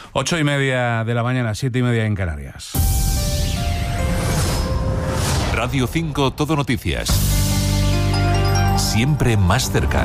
8:30 de la mañana, 7:30 en Canarias. Radio 5 Todo Noticias. Siempre más cerca.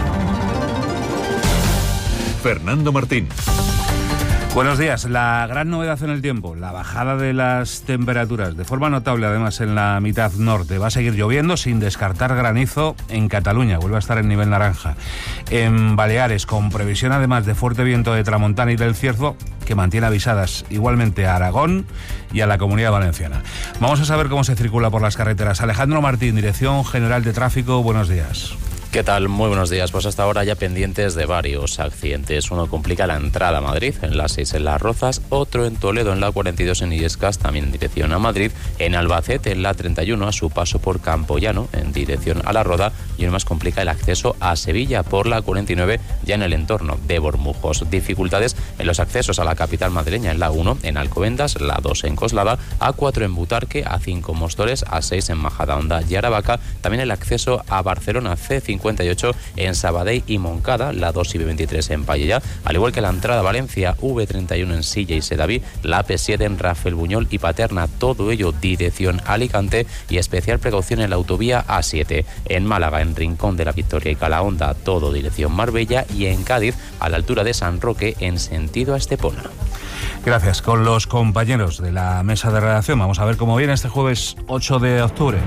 Fernando Martín. Buenos días. La gran novedad en el tiempo, la bajada de las temperaturas, de forma notable además en la mitad norte. Va a seguir lloviendo sin descartar granizo en Cataluña, vuelve a estar en nivel naranja. En Baleares, con previsión además de fuerte viento de tramontana y del Cierzo, que mantiene avisadas igualmente a Aragón y a la Comunidad Valenciana. Vamos a saber cómo se circula por las carreteras. Alejandro Martín, Dirección General de Tráfico, buenos días. ¿Qué tal? Muy buenos días. Pues hasta ahora ya pendientes de varios accidentes. Uno complica la entrada a Madrid, en la 6 en Las Rozas, otro en Toledo, en la 42 en Illescas, también en dirección a Madrid, en Albacete, en la 31, a su paso por Campoyano, en dirección a La Roda, y uno más complica el acceso a Sevilla por la 49, ya en el entorno de Bormujos. Dificultades en los accesos a la capital madrileña, en la 1 en Alcobendas, la 2 en Coslada, A4 en Butarque, A5 en Móstoles, A6 en Majadahonda y Aravaca, también el acceso a Barcelona, C58 en Sabadell y Moncada, la 2 y B23 en Pallejà, al igual que la entrada a Valencia, V31 en Silla y Sedaví, la AP7 en Rafelbuñol y Paterna, todo ello dirección Alicante, y especial precaución en la autovía A7, en Málaga, en Rincón de la Victoria y Calahonda, todo dirección Marbella, y en Cádiz, a la altura de San Roque, en sentido a Estepona. Gracias. Con los compañeros de la mesa de redacción vamos a ver cómo viene este jueves 8 de octubre.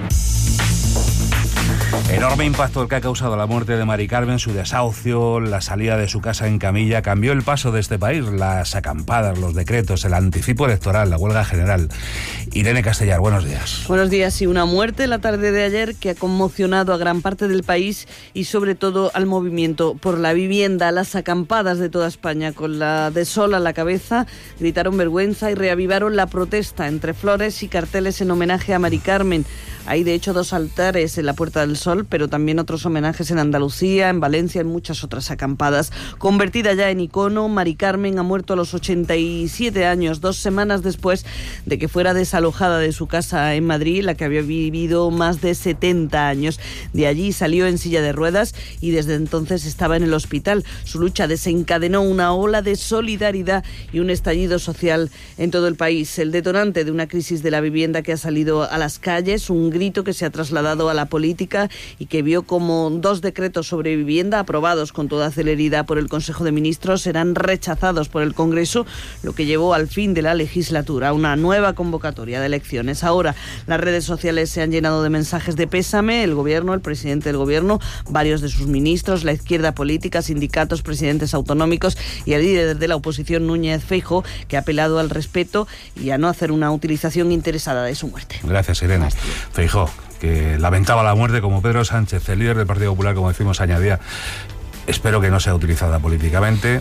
Enorme impacto el que ha causado la muerte de Mari Carmen, su desahucio, la salida de su casa en camilla, cambió el paso de este país, las acampadas, los decretos, el anticipo electoral, la huelga general. Irene Castellar, buenos días. Buenos días. Y una muerte la tarde de ayer que ha conmocionado a gran parte del país y sobre todo al movimiento por la vivienda. Las acampadas de toda España, con la de sol a la cabeza, gritaron vergüenza y reavivaron la protesta entre flores y carteles en homenaje a Mari Carmen. Hay de hecho 2 altares en la Puerta del Sol, pero también otros homenajes en Andalucía, en Valencia, en muchas otras acampadas. Convertida ya en icono, Mari Carmen ha muerto a los 87 años, 2 semanas después de que fuera desalojada de su casa en Madrid, la que había vivido más de 70 años. De allí salió en silla de ruedas y desde entonces estaba en el hospital. Su lucha desencadenó una ola de solidaridad y un estallido social en todo el país. El detonante de una crisis de la vivienda que ha salido a las calles, un grito que se ha trasladado a la política y que vio como 2 decretos sobre vivienda aprobados con toda celeridad por el Consejo de Ministros serán rechazados por el Congreso, lo que llevó al fin de la legislatura, una nueva convocatoria de elecciones. Ahora las redes sociales se han llenado de mensajes de pésame. El Gobierno, el presidente del Gobierno, varios de sus ministros, la izquierda política, sindicatos, presidentes autonómicos y el líder de la oposición, Núñez Feijóo, que ha apelado al respeto y a no hacer una utilización interesada de su muerte. Gracias, Irene. Feijóo, que lamentaba la muerte, como Pedro Sánchez, el líder del Partido Popular, como decimos, añadía: espero que no sea utilizada políticamente.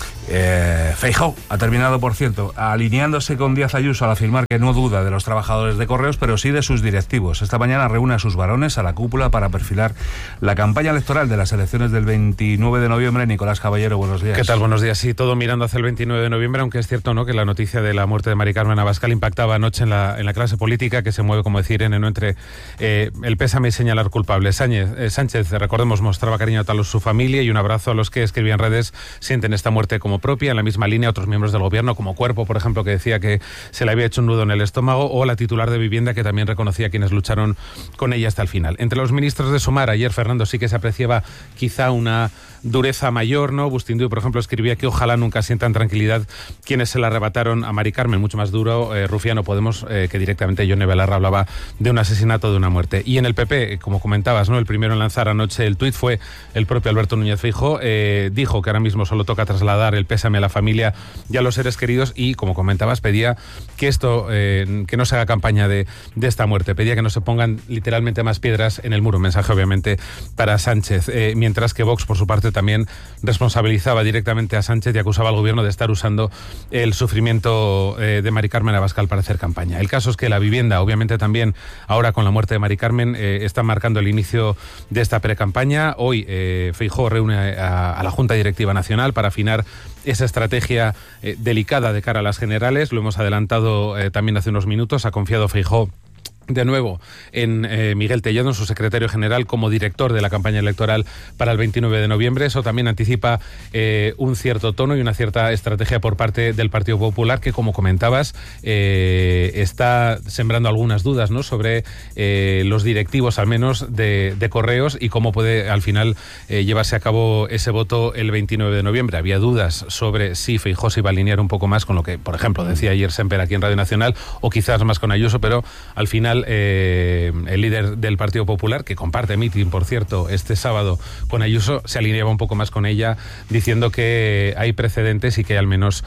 Feijóo ha terminado, por cierto, alineándose con Díaz Ayuso al afirmar que no duda de los trabajadores de Correos, pero sí de sus directivos. Esta mañana reúne a sus varones a la cúpula para perfilar la campaña electoral de las elecciones del 29 de noviembre. Nicolás Caballero, buenos días. ¿Qué tal? Buenos días. Sí, todo mirando hacia el 29 de noviembre, aunque es cierto, ¿no?, que la noticia de la muerte de Mari Carmen Abascal impactaba anoche en la clase política, que se mueve, como decir, ¿no?, entre el pésame y señalar culpables. Sánchez, recordemos, mostraba cariño a su familia y un abrazo a los que escribían redes sienten esta muerte como propia. En la misma línea, otros miembros del Gobierno, como Cuerpo, por ejemplo, que decía que se le había hecho un nudo en el estómago, o la titular de Vivienda, que también reconocía a quienes lucharon con ella hasta el final. Entre los ministros de Sumar, ayer, Fernando, sí que se apreciaba quizá una dureza mayor, ¿no? Bustinduy, por ejemplo, escribía que ojalá nunca sientan tranquilidad quienes se la arrebataron a Mari Carmen. Mucho más duro, Rufiano Podemos, que directamente Yone Belarra hablaba de un asesinato, de una muerte. Y en el PP, como comentabas, ¿no?, el primero en lanzar anoche el tuit fue el propio Alberto Núñez Feijóo. Dijo que ahora mismo solo toca trasladar el pésame a la familia y a los seres queridos y, como comentabas, pedía que esto, que no se haga campaña de esta muerte. Pedía que no se pongan literalmente más piedras en el muro. Un mensaje, obviamente, para Sánchez. Mientras que Vox, por su parte, también responsabilizaba directamente a Sánchez y acusaba al Gobierno de estar usando el sufrimiento de Mari Carmen Abascal para hacer campaña. El caso es que la vivienda, obviamente también, ahora con la muerte de Mari Carmen, está marcando el inicio de esta precampaña. Hoy Feijóo reúne a la Junta Directiva Nacional para afinar esa estrategia delicada de cara a las generales. Lo hemos adelantado también hace unos minutos. Ha confiado Feijóo de nuevo en Miguel Tellado, su secretario general, como director de la campaña electoral para el 29 de noviembre. Eso también anticipa un cierto tono y una cierta estrategia por parte del Partido Popular, que, como comentabas, está sembrando algunas dudas, ¿no?, sobre los directivos, al menos, de Correos, y cómo puede al final llevarse a cabo ese voto el 29 de noviembre. Había dudas sobre si Feijóo se iba a alinear un poco más con lo que, por ejemplo, decía ayer Semper aquí en Radio Nacional, o quizás más con Ayuso, pero al final el líder del Partido Popular, que comparte mitin, por cierto, este sábado con Ayuso, se alineaba un poco más con ella, diciendo que hay precedentes y que hay al menos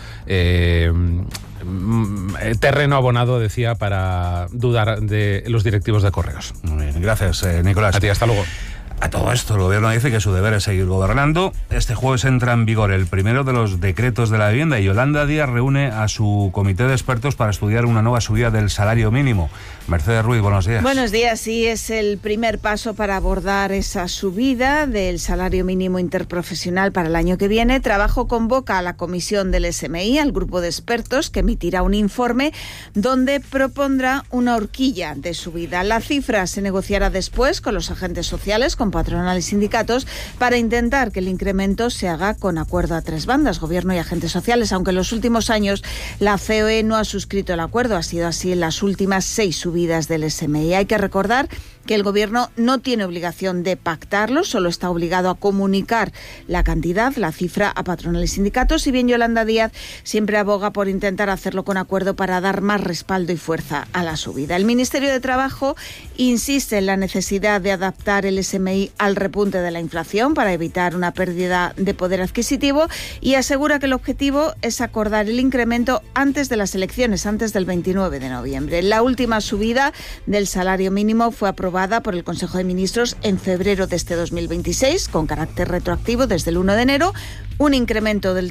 terreno abonado, decía, para dudar de los directivos de Correos. Muy bien, gracias, Nicolás. A ti, hasta luego. A todo esto, el gobierno dice que su deber es seguir gobernando. Este jueves entra en vigor el primero de los decretos de la vivienda y Yolanda Díaz reúne a su comité de expertos para estudiar una nueva subida del salario mínimo. Mercedes Ruiz, buenos días. Buenos días, sí, es el primer paso para abordar esa subida del salario mínimo interprofesional para el año que viene. Trabajo convoca a la comisión del SMI, al grupo de expertos, que emitirá un informe donde propondrá una horquilla de subida. La cifra se negociará después con los agentes sociales, con patronal y sindicatos, para intentar que el incremento se haga con acuerdo a tres bandas, gobierno y agentes sociales, aunque en los últimos años la COE no ha suscrito el acuerdo. Ha sido así en las últimas 6 subidas del SMI. Hay que recordar que el gobierno no tiene obligación de pactarlo, solo está obligado a comunicar la cantidad, la cifra, a patronal y sindicatos, si bien Yolanda Díaz siempre aboga por intentar hacerlo con acuerdo para dar más respaldo y fuerza a la subida. El Ministerio de Trabajo insiste en la necesidad de adaptar el SMI al repunte de la inflación para evitar una pérdida de poder adquisitivo y asegura que el objetivo es acordar el incremento antes de las elecciones, antes del 29 de noviembre. La última subida del salario mínimo fue aprobada por el Consejo de Ministros en febrero de este 2026, con carácter retroactivo desde el 1 de enero, un incremento del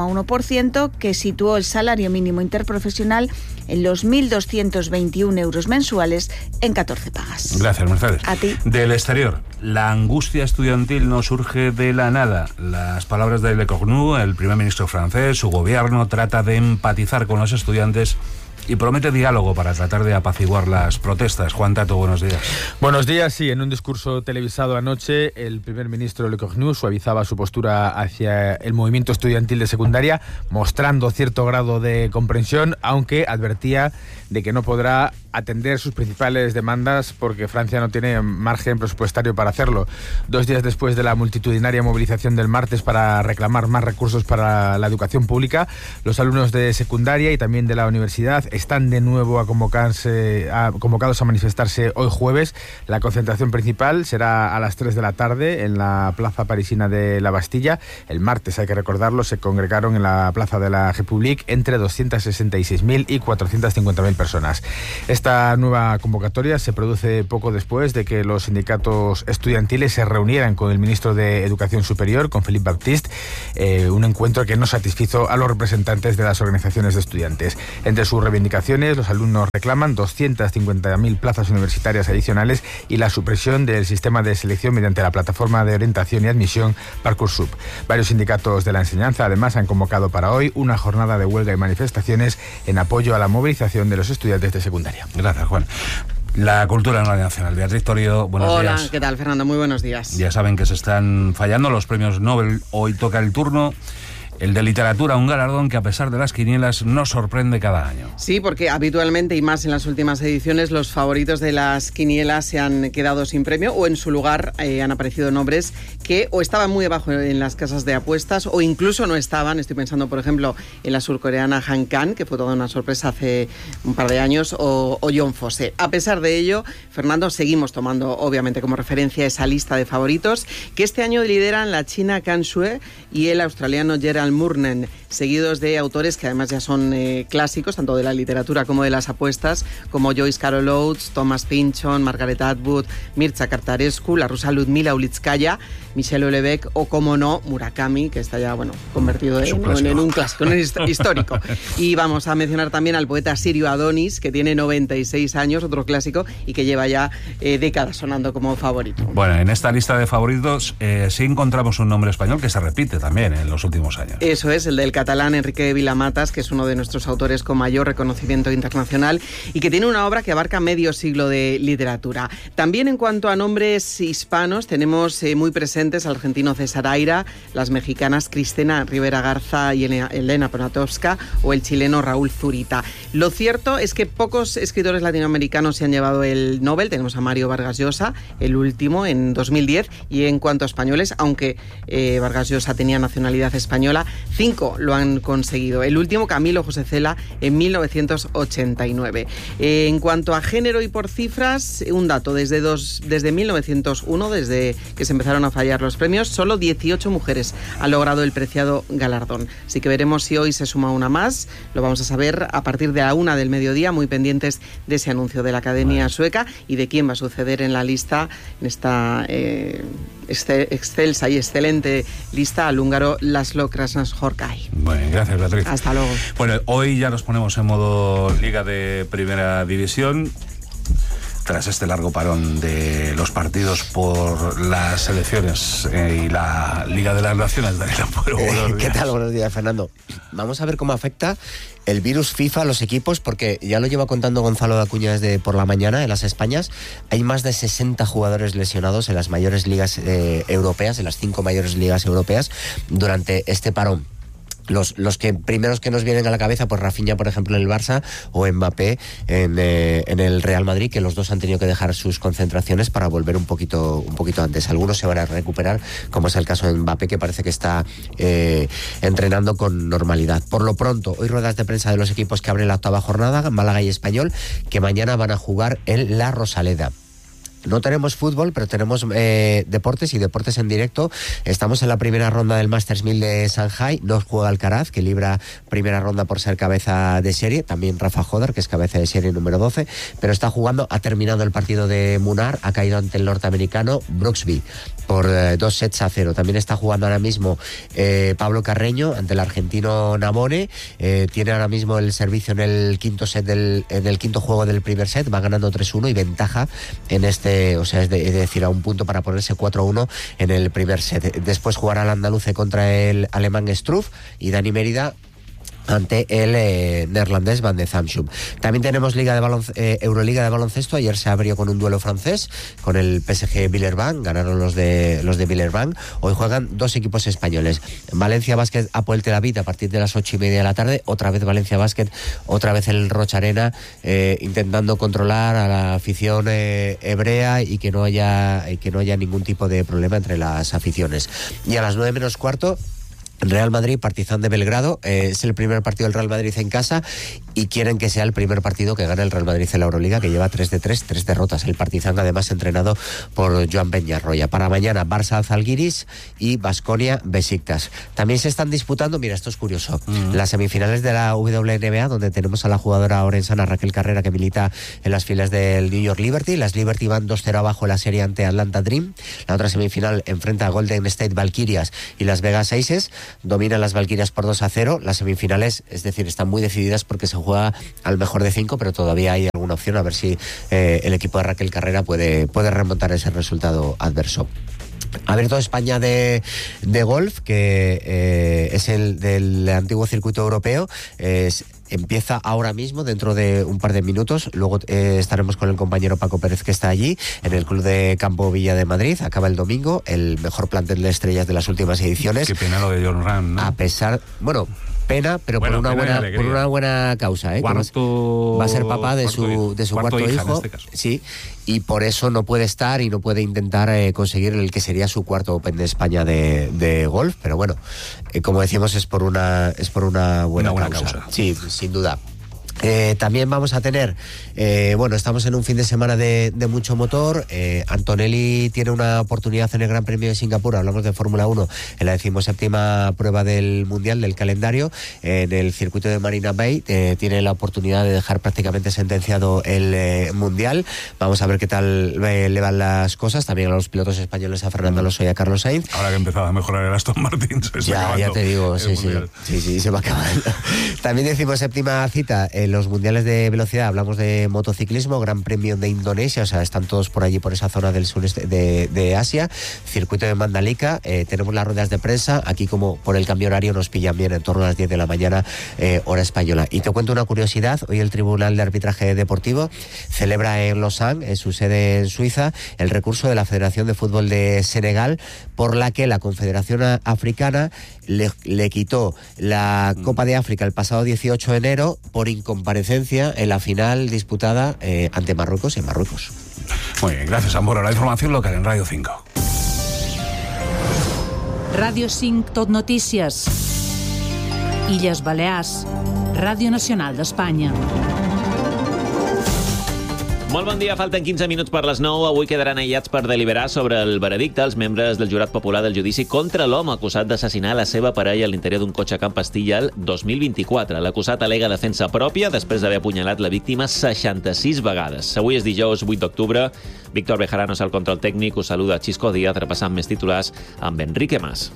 3,1% que situó el salario mínimo interprofesional en los 1.221 euros mensuales en 14 pagas. Gracias, Mercedes. A ti. Del exterior, la angustia estudiantil no surge de la nada. Las palabras de Le Cornu, el primer ministro francés, su gobierno trata de empatizar con los estudiantes y promete diálogo para tratar de apaciguar las protestas. Juan Tato, buenos días. Buenos días, sí. En un discurso televisado anoche, el primer ministro Le Cornu suavizaba su postura hacia el movimiento estudiantil de secundaria, mostrando cierto grado de comprensión, aunque advertía de que no podrá atender sus principales demandas porque Francia no tiene margen presupuestario para hacerlo. 2 días después de la multitudinaria movilización del martes para reclamar más recursos para la educación pública, los alumnos de secundaria y también de la universidad están de nuevo convocados a manifestarse hoy jueves. La concentración principal será a las 3 de la tarde en la plaza parisina de la Bastilla. El martes, hay que recordarlo, se congregaron en la plaza de la République entre 266.000 y 450.000 personas. Esta nueva convocatoria se produce poco después de que los sindicatos estudiantiles se reunieran con el ministro de Educación Superior, con Philippe Baptiste, un encuentro que no satisfizo a los representantes de las organizaciones de estudiantes. Entre sus reivindicaciones, los alumnos reclaman 250.000 plazas universitarias adicionales y la supresión del sistema de selección mediante la plataforma de orientación y admisión Parcoursup. Varios sindicatos de la enseñanza además han convocado para hoy una jornada de huelga y manifestaciones en apoyo a la movilización de los estudiantes de secundaria. Gracias, Juan. La cultura en Radio Nacional. Beatriz Torío, buenos días. Hola, ¿qué tal, Fernando? Muy buenos días. Ya saben que se están fallando los premios Nobel. Hoy toca el turno. El de literatura, un galardón que a pesar de las quinielas nos sorprende cada año. Sí, porque habitualmente y más en las últimas ediciones los favoritos de las quinielas se han quedado sin premio o en su lugar han aparecido nombres que o estaban muy abajo en las casas de apuestas o incluso no estaban. Estoy pensando, por ejemplo, en la surcoreana Han Kang, que fue toda una sorpresa hace un par de años, o John Fosse. A pesar de ello, Fernando, seguimos tomando obviamente como referencia esa lista de favoritos que este año lideran la china Kan Xue y el australiano Gerald Murnen, seguidos de autores que además ya son clásicos, tanto de la literatura como de las apuestas, como Joyce Carol Oates, Thomas Pynchon, Margaret Atwood, Mircea Cartarescu, la rusa Ludmila Ulitskaya, Michelle Houellebecq o, como no, Murakami, que está ya convertido en un clásico, en un histórico. Y vamos a mencionar también al poeta sirio Adonis, que tiene 96 años, otro clásico, y que lleva ya décadas sonando como favorito. Bueno, en esta lista de favoritos sí encontramos un nombre español que se repite también en los últimos años. Eso es, el del catalán Enrique Vilamatas, que es uno de nuestros autores con mayor reconocimiento internacional y que tiene una obra que abarca medio siglo de literatura. También en cuanto a nombres hispanos, tenemos muy presentes al argentino César Aira, las mexicanas Cristina Rivera Garza y Elena Poniatowska o el chileno Raúl Zurita. Lo cierto es que pocos escritores latinoamericanos se han llevado el Nobel. Tenemos a Mario Vargas Llosa, el último, en 2010, y en cuanto a españoles, aunque Vargas Llosa tenía nacionalidad española, 5 lo han conseguido. El último, Camilo José Cela, en 1989. En cuanto a género y por cifras, un dato, desde 1901, desde que se empezaron a fallar los premios, solo 18 mujeres han logrado el preciado galardón. Así que veremos si hoy se suma una más. Lo vamos a saber a partir de la 1 del mediodía, muy pendientes de ese anuncio de la Academia Sueca y de quién va a suceder en la lista, en esta excelsa y excelente lista, al húngaro Laszlo Krasnahorkai. Bueno, gracias, Beatriz. Hasta luego. Bueno, hoy ya nos ponemos en modo Liga de Primera División. Tras este largo parón de los partidos por las elecciones y la Liga de las Naciones, Daniela Puero, buenos días. ¿Qué tal? Buenos días, Fernando. Vamos a ver cómo afecta el virus FIFA a los equipos, porque ya lo lleva contando Gonzalo de Acuña desde por la mañana en las Españas. Hay más de 60 jugadores lesionados en las mayores ligas europeas, en las 5 mayores ligas europeas, durante este parón. Los primeros que nos vienen a la cabeza, pues Rafinha, por ejemplo, en el Barça, o Mbappé en el Real Madrid, que los dos han tenido que dejar sus concentraciones para volver un poquito antes. Algunos se van a recuperar, como es el caso de Mbappé, que parece que está entrenando con normalidad. Por lo pronto, hoy ruedas de prensa de los equipos que abren la 8ª jornada, Málaga y Español, que mañana van a jugar en La Rosaleda. No tenemos fútbol, pero tenemos deportes y deportes en directo. Estamos en la primera ronda del Masters 1000 de Shanghai. No juega Alcaraz, que libra primera ronda por ser cabeza de serie. También Rafa Jodar, que es cabeza de serie número 12. Pero está jugando, ha terminado el partido de Munar, ha caído ante el norteamericano Brooksby por 2-0. También está jugando ahora mismo Pablo Carreño ante el argentino Navone. Tiene ahora mismo el servicio en el quinto set en el quinto juego del primer set. Va ganando 3-1 y ventaja en este. O sea, es decir, a un punto para ponerse 4-1 en el primer set. Después jugará el andaluce contra el alemán Struff y Dani Mérida ante el neerlandés Van de Zamschum. También tenemos Euroliga de baloncesto. Ayer se abrió con un duelo francés, con el PSG Villeurbanne. Ganaron los de Villeurbanne. Hoy juegan 2 equipos españoles. Valencia Basket Apoel Tel Aviv a partir de las 8:30 de la tarde. Otra vez Valencia Basket, otra vez el Rocha Arena, intentando controlar a la afición hebrea y que no haya ningún tipo de problema entre las aficiones. Y a las 9 menos cuarto, Real Madrid, Partizan de Belgrado. Es el primer partido del Real Madrid en casa y quieren que sea el primer partido que gane el Real Madrid en la Euroliga, que lleva 3 derrotas. El Partizan, además, entrenado por Joan Peñarroya. Para mañana, Barça Zalgiris y Baskonia Besiktas. También se están disputando, mira, esto es curioso, las semifinales de la WNBA, donde tenemos a la jugadora orensana Raquel Carrera, que milita en las filas del New York Liberty. Las Liberty van 2-0 abajo en la serie ante Atlanta Dream. La otra semifinal enfrenta a Golden State Valkyrias y Las Vegas Aces. Dominan las Valkyrias por 2-0. Las semifinales, es decir, están muy decididas porque se juega al mejor de 5, pero todavía hay alguna opción a ver si el equipo de Raquel Carrera puede remontar ese resultado adverso. Abierto España de golf, que es el del antiguo circuito europeo. Empieza ahora mismo, dentro de un par de minutos. Luego estaremos con el compañero Paco Pérez, que está allí en el Club de Campo Villa de Madrid. Acaba el domingo, el mejor plantel de estrellas de las últimas ediciones. Qué pena lo de John Ram, ¿no? A pesar, pena, pero por una buena causa, Cuarto, va a ser papá de su cuarto hijo, en este caso. Sí, y por eso no puede estar y no puede intentar conseguir el que sería su cuarto Open de España de golf, pero bueno, como decimos, es por una buena causa. Sí, sin duda. También vamos a tener, estamos en un fin de semana de mucho motor. Antonelli tiene una oportunidad en el Gran Premio de Singapur, hablamos de Fórmula 1, en la 17ª prueba del Mundial, del calendario, en el circuito de Marina Bay. Tiene la oportunidad de dejar prácticamente sentenciado el Mundial. Vamos a ver qué tal le van las cosas. También a los pilotos españoles, a Fernando Alonso y a Carlos Sainz. Ahora que empezaba a mejorar el Aston Martin, ya te digo, sí, se va a acabar. También decimos 7ª cita los mundiales de velocidad, hablamos de motociclismo, Gran Premio de Indonesia, o sea, están todos por allí, por esa zona del sureste de Asia, circuito de Mandalika, tenemos las ruedas de prensa, aquí como por el cambio horario nos pillan bien en torno a las 10 de la mañana, hora española. Y te cuento una curiosidad, hoy el Tribunal de Arbitraje Deportivo celebra en Lausanne, en su sede en Suiza, el recurso de la Federación de Fútbol de Senegal, por la que la Confederación Africana le quitó la Copa de África el pasado 18 de enero por incomparecencia en la final disputada ante Marruecos en Marruecos. Muy bien, gracias, Ambora. La información local en Radio 5. Radio 5 Tot Notícies. Illes Balears. Ràdio Nacional d'Espanya. Molt bon dia, falten 15 minuts per les 9. Avui quedaran aïllats per deliberar sobre el veredicte els membres del jurat popular del judici contra l'home acusat d'assassinar la seva parella a l'interior d'un cotxe a Can Pastilla el 2024. L'acusat al·lega defensa pròpia després d'haver apunyalat la víctima 66 vegades. Avui és dijous 8 d'octubre. Víctor Bejarano és el control tècnic. Us saluda Xisco Díaz, repassant més titulars amb Enrique Mas.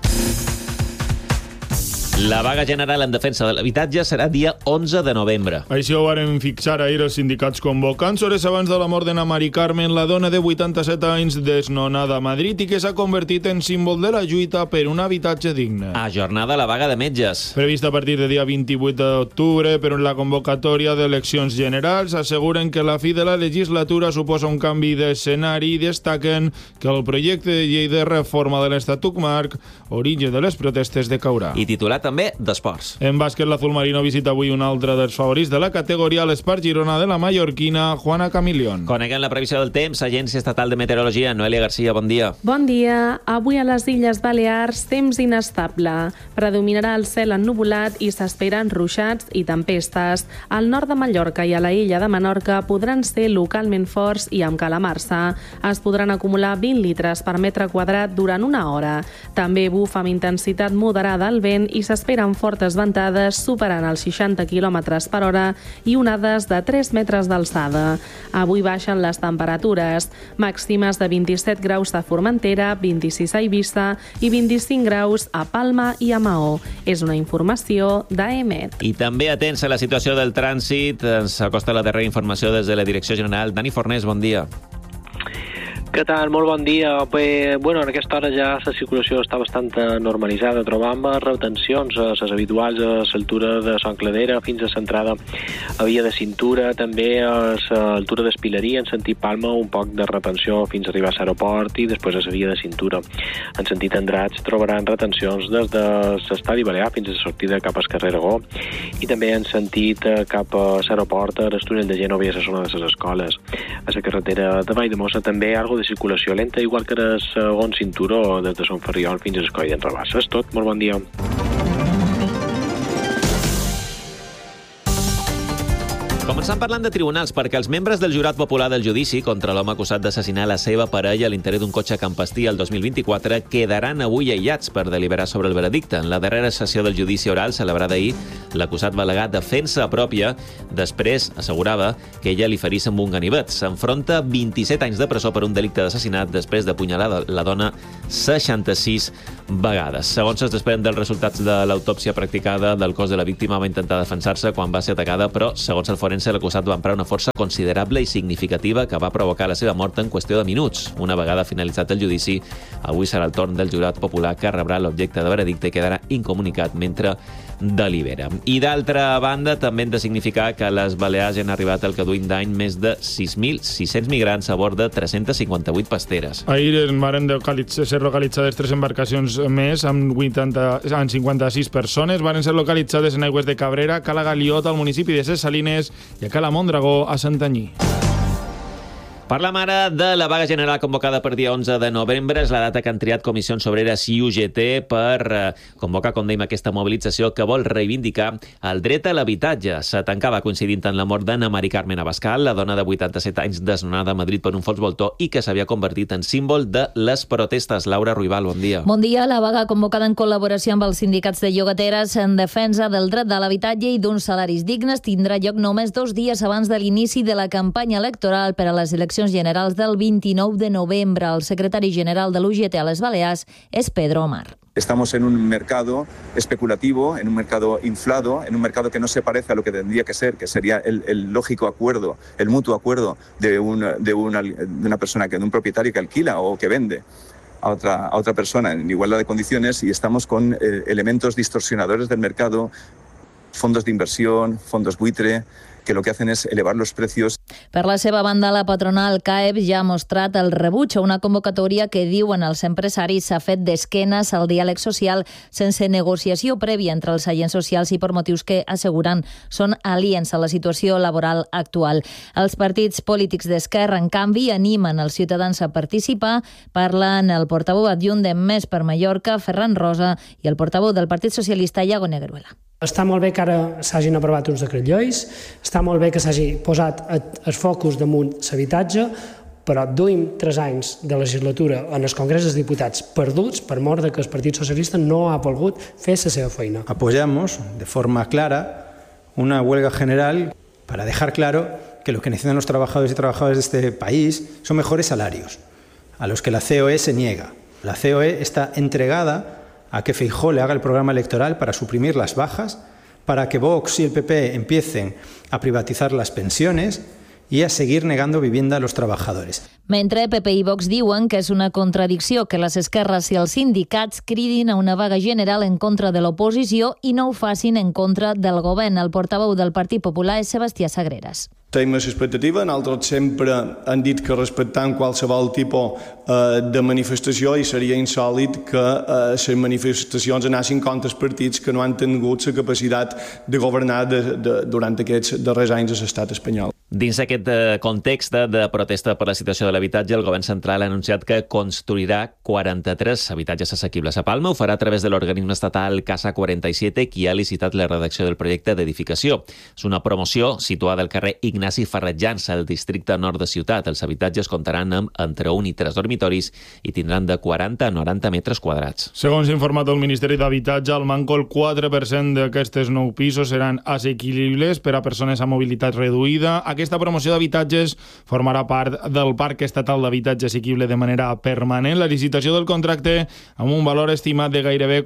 La vaga general en defensa de l'habitatge serà dia 11 de novembre. Així ho varen fixar ahir els sindicats convocants hores abans de la mort de Mari Carmen, la dona de 87 anys desnonada a Madrid i que s'ha convertit en símbol de la lluita per un habitatge digne. Ajornada la vaga de metges. Prevista a partir de dia 28 d'octubre, però en la convocatòria d'eleccions generals asseguren que la fi de la legislatura suposa un canvi d'escenari i destaquen que el projecte de llei de reforma de l'Estatut marc origen de les protestes decaurà. I titulat també d'esports. En bàsquet, l'Azul Marino visita avui un altre dels favorits de la categoria, l'Espart Girona de la mallorquina Juana Camilión. Coneguem la previsió del temps, Agència Estatal de Meteorologia. Noelia Garcia, bon dia. Bon dia. Avui a les Illes Balears, temps inestable. Predominarà el cel ennuvolat i s'esperen ruixats i tempestes. Al nord de Mallorca i a la illa de Menorca podran ser localment forts i amb calamarsa. Es podran acumular 20 litres per metre quadrat durant una hora. També bufa amb intensitat moderada el vent i s'esperen fortes ventades superant els 60 km per hora i onades de 3 metres d'alçada. Avui baixen les temperatures, màximes de 27 graus a Formentera, 26 a Eivissa i 25 graus a Palma i a Maó. És una informació d'AEMET. I també atents a la situació del trànsit. Ens acosta la darrera informació des de la Direcció General. Dani Fornés, bon dia. Què tal? Molt bon dia. Bé, bueno, en aquesta hora ja la circulació està bastant normalitzada. Trobam retencions, les habituals a l'altura de Son Cladera fins a l'entrada a Via de Cintura, també a l'altura d'Espileria, en sentit Palma, un poc de retenció fins a arribar a l'aeroport i després a la Via de Cintura. En sentit Andratx trobaran retencions des de l'Estadi Balear fins a la sortida cap al carrer Aragó i també en sentit cap a l'aeroport, a l'Estúnel de Gènova i a la zona de les escoles. A la carretera de Valldemossa també algo de circulació lenta, igual que el segon cinturó des de Son Ferriol fins a Escoll d'en Rabassa. És tot, molt bon dia. Començant parlant de tribunals, perquè els membres del jurat popular del judici contra l'home acusat d'assassinar la seva parella a l'interior d'un cotxe a Can Pastilla el 2024 quedaran avui aïllats per deliberar sobre el veredicte. En la darrera sessió del judici oral, celebrada ahir, l'acusat va al·legar defensa pròpia. Després assegurava que ella li ferís amb un ganivet. S'enfronta 27 anys de presó per un delicte d'assassinat després d'apunyalar la dona 66 vegades. Segons es desprèn dels resultats de l'autòpsia practicada del cos de la víctima, va intentar defensar-se quan va ser atacada, però, segons el forense, l'acusat va emprar una força considerable i significativa que va provocar la seva mort en qüestió de minuts. Una vegada finalitzat el judici, avui serà el torn del jurat popular que rebrà l'objecte de veredicte i quedarà incomunicat mentre delibera. I d'altra banda, també hem de significar que a les Balears han arribat al que duim d'any més de 6.600 migrants a bord de 358 pasteres. Ahir van ser localitzades 3 embarcacions més amb 56 persones. Van ser localitzades en aigües de Cabrera, Cala Galiot, al municipi de Ses Salines, i a Cala Mondragó, a Santanyí. Parlam ara de la vaga general convocada per dia 11 de novembre. És la data que han triat Comissions Obreres i UGT per convocar, com dèiem, aquesta mobilització que vol reivindicar el dret a l'habitatge. Se tancava coincidint en la mort d'Anna Mari Carmen Abascal, la dona de 87 anys desnonada a Madrid per un fals voltor i que s'havia convertit en símbol de les protestes. Laura Ruibal, bon dia. Bon dia. La vaga convocada en col·laboració amb els sindicats de llogateres en defensa del dret de l'habitatge i d'uns salaris dignes tindrà lloc només 2 dies abans de l'inici de la campanya electoral per a les eleccions eleccions generals del 29 de novembre. El secretari general de l'UGT a les Balears és Pedro Omar. Estamos en un mercado especulativo, en un mercado inflado, en un mercado que no se parece a lo que tendría que ser, que sería el lógico acuerdo, el mutuo acuerdo de una persona, de un propietario que alquila o que vende a otra persona en igualdad de condiciones, y estamos con elementos distorsionadores del mercado, fondos de inversión, fondos buitre, que lo que hacen es elevar los precios. Per la seva banda, la patronal CAEB ja ha mostrat el rebuig a una convocatòria que, diuen els empresaris, s'ha fet d'esquenes al diàleg social sense negociació prèvia entre els agents socials i per motius que, asseguren, són aliens a la situació laboral actual. Els partits polítics d'esquerra, en canvi, animen els ciutadans a participar. Parlen el portaveu adjunt de Més per Mallorca, Ferran Rosa, i el portaveu del Partit Socialista, Iago Negruela. Està molt bé que ara s'hagin aprovat uns decrets lleis, està molt bé que s'hagi posat el focus damunt l'habitatge, però duim 3 anys de legislatura en el Congrés dels Diputats perduts per mort de que el Partit Socialista no ha volgut fer la seva feina. Apoyamos de forma clara una huelga general para dejar claro que lo que necesitan los trabajadores y trabajadoras de este país son mejores salarios, a los que la COE se niega. La COE está entregada a que Feijóo le haga el programa electoral para suprimir las bajas, para que Vox y el PP empiecen a privatizar las pensiones y a seguir negando vivienda a los trabajadores. Mentre PP i Vox diuen que és una contradicció que les esquerres i els sindicats cridin a una vaga general en contra de l'oposició i no ho facin en contra del govern. El portaveu del Partit Popular és Sebastià Sagreras. Tenim l'expectativa, nosaltres sempre han dit que respectant qualsevol tipus de manifestació, i seria insòlit que les manifestacions anessin contra els partits que no han tingut la capacitat de governar durant aquests darrers anys a l'estat espanyol. Dins aquest context de protesta per la situació de l'habitatge, el govern central ha anunciat que construirà 43 habitatges assequibles a Palma. Ho farà a través de l'organisme estatal Casa 47, qui ha licitat la redacció del projecte d'edificació. És una promoció situada al carrer Ignasi Farretjans, al districte nord de Ciutat. Els habitatges comptaran amb entre 1 i 3 dormitoris i tindran de 40 a 90 metres quadrats. Segons ha informat el Ministeri d'Habitatge, al Manco el 4% d'aquests 9 pisos seran assequibles per a persones amb mobilitat reduïda. Aquesta promoció d'habitatges formarà part del Parc Estatal d'Habitatge Assequible de manera permanent. La licitació del contracte, amb un valor estimat de gairebé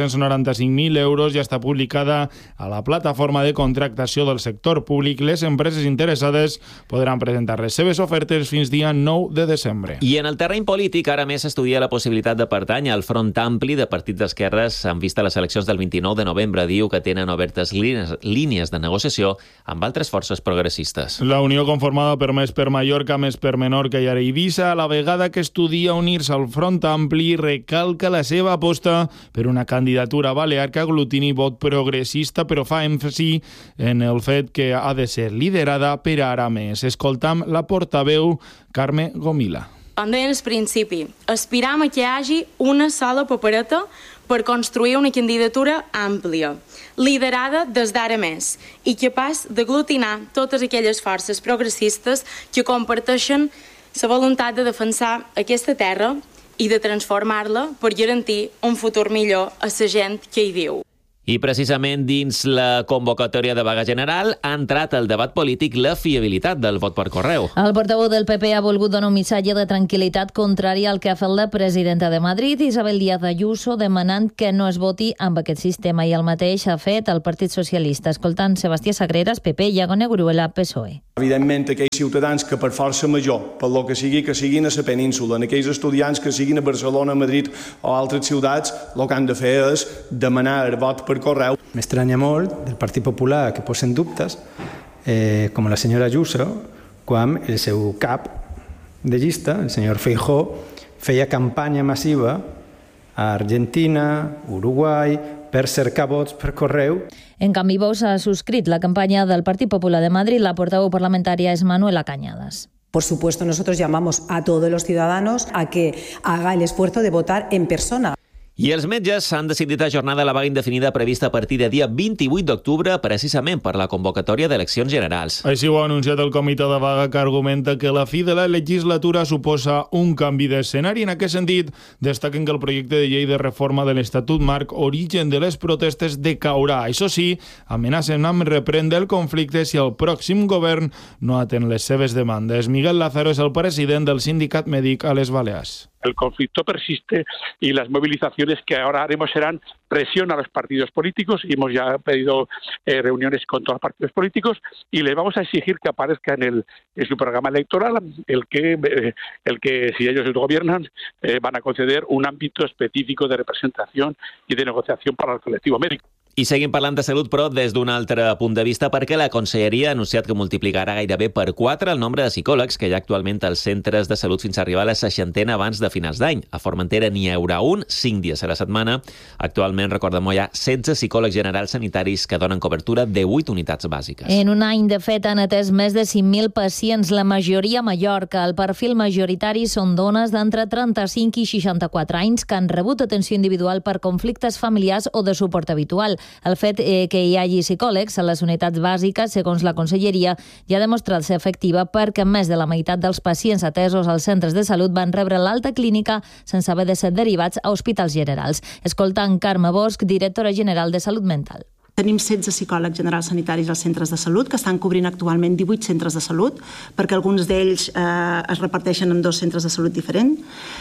495.000 euros, ja està publicada a la plataforma de contractació del sector públic. Les empreses interessades podran presentar les seves ofertes fins dia 9 de desembre. I en el terreny polític, ara més estudia la possibilitat de pertànyer al Front Ampli de partits d'esquerres en vista a les eleccions del 29 de novembre. Diu que tenen obertes línies de negociació amb altres forces progressistes. La unió conformada per Més per Mallorca, Més per Menorca i ara Eivissa, a la vegada que estudia unir-se al Front Ampli, recalca la seva aposta per una candidatura balear que aglutini vot progressista, però fa èmfasi en el fet que ha de ser liderada per Arames. Escoltam la portaveu Carme Gomila. Com deia al principi, aspiram a que hi hagi una sola papereta per construir una candidatura àmplia, liderada des d'ara més i capaç d'aglutinar totes aquelles forces progressistes que comparteixen la voluntat de defensar aquesta terra i de transformar-la per garantir un futur millor a la gent que hi viu. I precisament dins la convocatòria de vaga general ha entrat al debat polític la fiabilitat del vot per correu. El portaveu del PP ha volgut donar un missatge de tranquil·litat contrari al que ha fet la presidenta de Madrid, Isabel Díaz Ayuso, demanant que no es voti amb aquest sistema, i el mateix ha fet el Partit Socialista. Escoltant Sebastià Sagreras, PP, Iago Negruela, PSOE. Evidentment, aquells ciutadans que per força major, per lo que siguin a la península, en aquells estudiants que siguin a Barcelona, Madrid o altres ciutats, el que han de fer és demanar el vot per correu. M'estranya molt del Partit Popular que posen dubtes, com la senyora Ayuso, quan el seu cap de llista, el senyor Feijóo, feia campanya massiva a Argentina, Uruguai, per cercar vots per correu. En canvi, Vox ha subscrit la campaña del Partido Popular de Madrid. La portavoz parlamentaria es Manuela Cañadas. Por supuesto, nosotros llamamos a todos los ciudadanos a que haga el esfuerzo de votar en persona. I els metges han decidit ajornar la vaga indefinida prevista a partir de dia 28 d'octubre, precisament per la convocatòria d'eleccions generals. Així ho ha anunciat el comitè de vaga, que argumenta que la fi de la legislatura suposa un canvi d'escenari. En aquest sentit, destaquen que el projecte de llei de reforma de l'Estatut Marc, origen de les protestes, decaurà. Això sí, amenacen amb reprendre el conflicte si el pròxim govern no atén les seves demandes. Miguel Lázaro és el president del sindicat mèdic a les Balears. El conflicto persiste y las movilizaciones que ahora haremos serán presión a los partidos políticos y hemos ya pedido reuniones con todos los partidos políticos y les vamos a exigir que aparezca en su programa electoral el que si ellos gobiernan van a conceder un ámbito específico de representación y de negociación para el colectivo médico. I seguim parlant de salut, però des d'un altre punt de vista, perquè la Conselleria ha anunciat que multiplicarà gairebé per 4 el nombre de psicòlegs que hi ha actualment als centres de salut fins a arribar a la 60ena abans de finals d'any. A Formentera n'hi haurà 5 dies a la setmana. Actualment, recordem-ho, hi ha 16 psicòlegs generals sanitaris que donen cobertura de 8 unitats bàsiques. En un any, de fet, han atès més de 5.000 pacients, la majoria a Mallorca. El perfil majoritari són dones d'entre 35 i 64 anys que han rebut atenció individual per conflictes familiars o de suport habitual. El fet que hi hagi psicòlegs a les unitats bàsiques, segons la Conselleria, ja ha demostrat ser efectiva perquè més de la meitat dels pacients atesos als centres de salut van rebre l'alta clínica sense haver de ser derivats a hospitals generals. Escoltant Carme Bosch, directora general de Salut Mental. Tenim 16 psicòlegs generals sanitaris als centres de salut, que estan cobrint actualment 18 centres de salut, perquè alguns d'ells es reparteixen en 2 centres de salut diferents.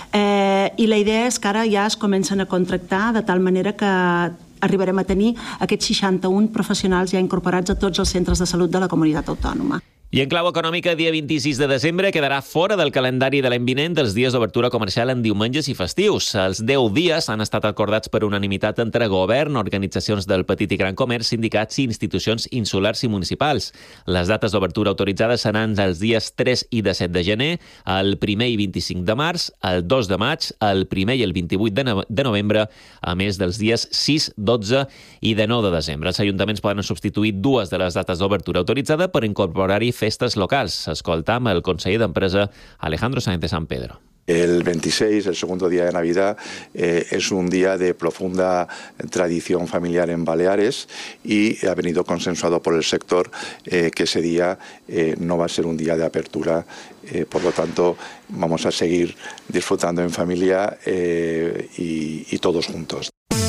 I la idea és que ara ja es comencen a contractar de tal manera que arribarem a tenir aquests 61 professionals ja incorporats a tots els centres de salut de la comunitat autònoma. I en clau econòmica, dia 26 de desembre quedarà fora del calendari de l'any vinent dels dies d'obertura comercial en diumenges i festius. Els 10 dies han estat acordats per unanimitat entre govern, organitzacions del petit i gran comerç, sindicats i institucions insulars i municipals. Les dates d'obertura autoritzades seran els dies 3 i 17 de gener, el 1 i 25 de març, el 2 de maig, el 1 i el 28 de novembre, a més dels dies 6, 12 i de 9 de desembre. Els ajuntaments poden substituir 2 de les dates d'obertura autoritzada per incorporar-hi festes locals. Escoltam el conseller d'Empresa, Alejandro Sáenz de San Pedro. El 26, el segundo día de Navidad, es un día de profunda tradición familiar en Baleares y ha venido consensuado por el sector que ese día no va a ser un día de apertura. Por lo tanto, vamos a seguir disfrutando en familia y todos juntos.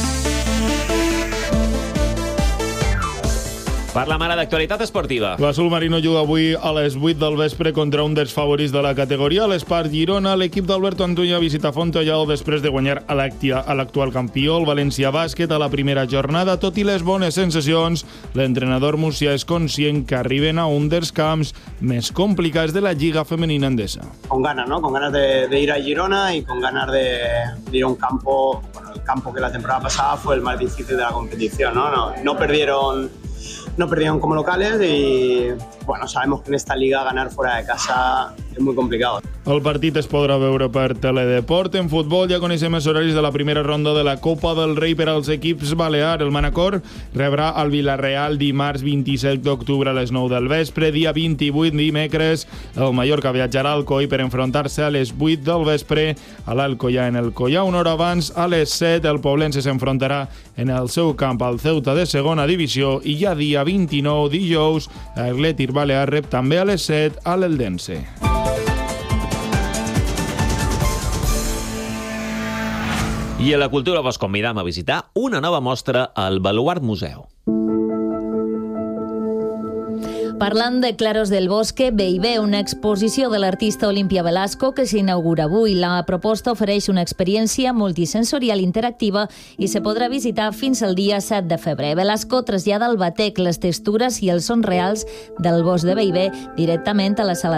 Parla ara d'actualitat esportiva. L'Azul Marino juga avui a les 8 del vespre contra un dels favorits de la categoria, l'Espart Girona. L'equip d'Alberto Antuña visita Fontellao després de guanyar a l'actual campió, el València Bàsquet, a la primera jornada. Tot i les bones sensacions, l'entrenador murcià és conscient que arriben a un dels camps més complicats de la Lliga Femenina Endesa. Con ganas, ¿no? Con ganas de ir a Girona y con ganas de ir a un campo, bueno, el campo que la temporada pasada fue el más difícil de la competición, ¿no? No perdieron como locales y bueno, sabemos que en esta liga ganar fuera de casa es muy complicado. El partit es podrà veure per Teledeport. En futbol ja coneixem els horaris de la primera ronda de la Copa del Rei per als equips balear. El Manacor rebrà el Villarreal dimarts 27 d'octubre a les 9 del vespre. Dia 28, dimecres, el Mallorca viatjarà al Coi per enfrontar-se a les 8 del vespre a l'Alcoyà en el Collà. Una hora abans, a les 7, el Poblense s'enfrontarà en el seu camp al Ceuta de segona divisió i ja dia 29, dijous, l'Atlètic Balear rep també a les 7 a l'Eldense. I a la cultura vos convidam a visitar una nova mostra al Baluard Museu. Parlant de Claros del Bosque, B&B, una exposició de l'artista Olimpia Velasco que s'inaugura avui. La proposta ofereix una experiència multisensorial interactiva i se podrà visitar fins al dia 7 de febrer. Velasco trasllada al batec les textures i els sons reals del bosc de B&B directament a la sala